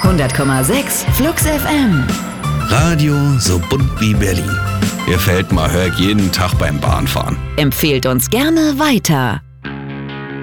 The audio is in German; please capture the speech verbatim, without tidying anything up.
hundert Komma sechs Flux F M. Radio so bunt wie Berlin. Gefällt mir, hör ich jeden Tag beim Bahnfahren. Empfehlt uns gerne weiter.